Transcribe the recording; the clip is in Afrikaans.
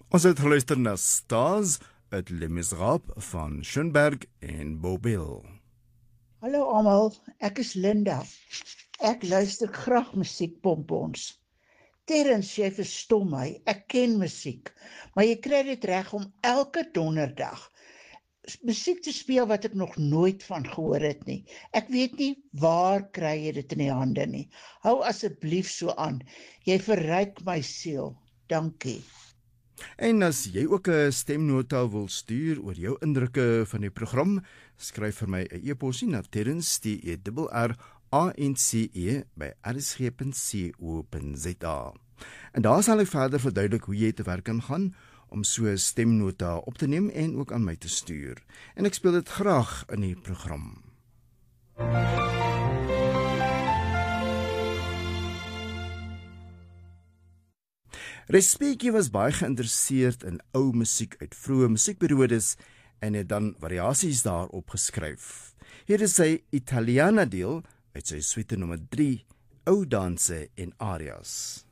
Ons het geluister na Stars uit Les Miserables van Schoenberg en Bobel. Hallo almal, ek is Linda. Ek luister graag musiekpompons. Terrens, jy verstom my, ek ken musiek, maar jy kry dit reg om elke donderdag musiek te speel wat ek nog nooit van gehoor het nie. Ek weet nie waar kry jy dit in die hande nie. Hou asseblief so aan. Jy verryk my siel. Dankie. En as jy ook 'n stemnota wil stuur oor jou indrukke van die program, skryf vir my 'n e-posie na terrens@rsg.co.za. En daar sal ek verder verduidelik hoe jy te werk kan gaan om so 'n stemnota op te neem en ook aan my te stuur. En ek speel dit graag in die program. Respighi was baie geïnteresseerd in ou musiek uit vroeë musiekperiodes en het dan variasies daarop geskryf. Hier is sy Italiana deel uit sy suite nommer 3, Ou danse en arias.